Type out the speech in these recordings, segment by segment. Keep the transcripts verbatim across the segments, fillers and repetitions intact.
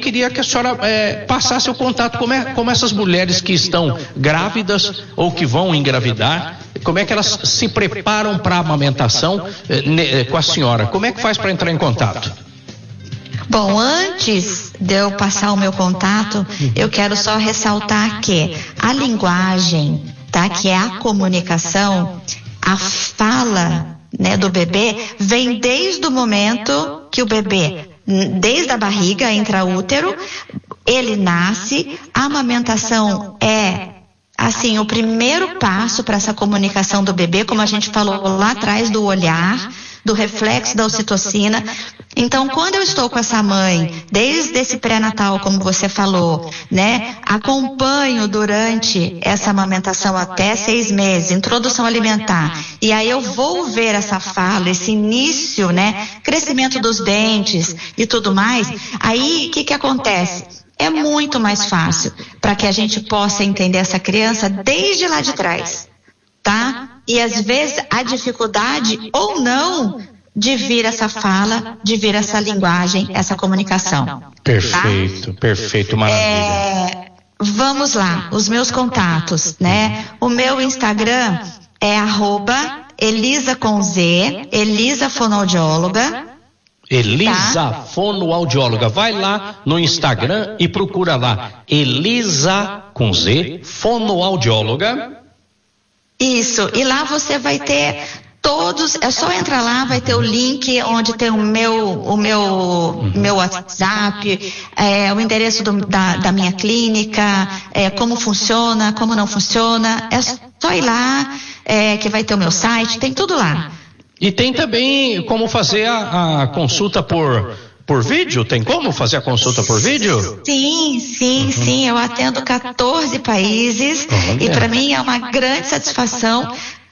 queria que a senhora é, passasse o contato, como, é, como essas mulheres que estão grávidas ou que vão engravidar, como é que elas se preparam para a amamentação é, ne, com a senhora, como é que faz para entrar em contato? Bom, antes de eu passar o meu contato, eu quero só ressaltar que a linguagem, tá, que é a comunicação, a fala, né, do bebê, vem desde o momento que o bebê, desde a barriga, intraútero, ele nasce. A amamentação é, assim, o primeiro passo para essa comunicação do bebê, como a gente falou lá atrás, do olhar, do reflexo da ocitocina. Então, quando eu estou com essa mãe, desde esse pré-natal, como você falou, né, acompanho durante essa amamentação até seis meses, introdução alimentar, e aí eu vou ver essa fala, esse início, né, crescimento dos dentes e tudo mais, aí o que que acontece? É muito mais fácil para que a gente possa entender essa criança desde lá de trás, tá? E às vezes a dificuldade ou não de vir essa fala, de vir essa linguagem, essa comunicação. Perfeito, tá? Perfeito, maravilha. É, vamos lá, os meus contatos, né? O meu Instagram é arroba Elisa com Z, Elisa Fonoaudióloga. Elisa, tá? Fonoaudióloga. Vai lá no Instagram e procura lá, Elisa com Z, Fonoaudióloga. Isso, e lá você vai ter todos, é só entrar lá, vai ter o link onde tem o meu, o meu, uhum. meu WhatsApp, é, o endereço do, da, da minha clínica, é, como funciona, como não funciona, é só ir lá, é, que vai ter o meu site, tem tudo lá. E tem também como fazer a, a consulta por, por vídeo? Tem como fazer a consulta por vídeo? Sim, sim, uhum. sim, eu atendo quatorze países. Olha. E para mim é uma grande satisfação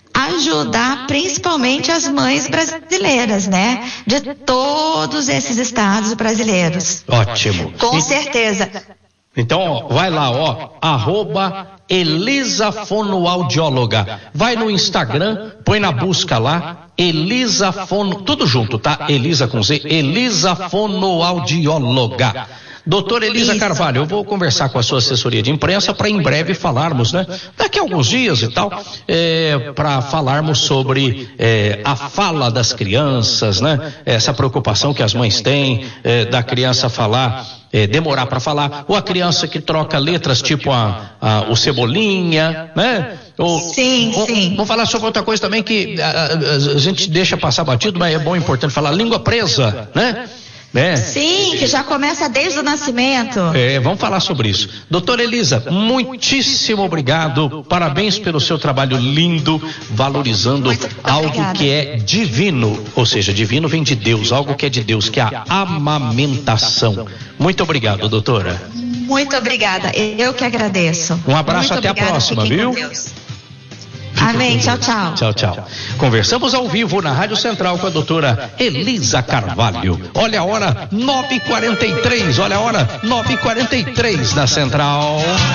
ajudar principalmente as mães brasileiras, né? De todos esses estados brasileiros. Ótimo. Com e... certeza. Então, ó, vai lá, ó, arroba Elisa Fonoaudióloga. Vai no Instagram, põe na busca lá, Elisa Fono, tudo junto, tá? Elisa com Z, Elisa Fonoaudióloga. Doutora Elisa Isso. Carvalho, eu vou conversar com a sua assessoria de imprensa para em breve falarmos, né? Daqui a alguns dias e tal, é, para falarmos sobre é, a fala das crianças, né? Essa preocupação que as mães têm é, da criança falar, é, demorar para falar, ou a criança que troca letras tipo a, a, o Cebolinha, né? Ou, sim, ou, sim. Vamos falar sobre outra coisa também que a, a, a gente deixa passar batido, mas é bom e importante falar, língua presa, né? É. Sim, que já começa desde o nascimento. É, vamos falar sobre isso. Doutora Elisa, muitíssimo obrigado, parabéns pelo seu trabalho lindo, valorizando algo que é divino, ou seja, divino vem de Deus, algo que é de Deus, que é a amamentação. Muito obrigado, doutora. Muito obrigada, eu que agradeço. Um abraço, Muito até obrigada, a próxima, viu? Amém, tchau, tchau. Tchau, tchau. Conversamos ao vivo na Rádio Central com a doutora Elisa Carvalho. Olha a hora, nove e quarenta e três, olha a hora, nove e quarenta e três na Central.